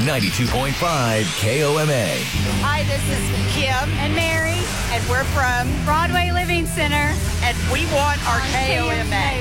92.5 KOMA. Hi, this is Kim and Mary, and we're from Broadway Living Center. and we want our On KOMA.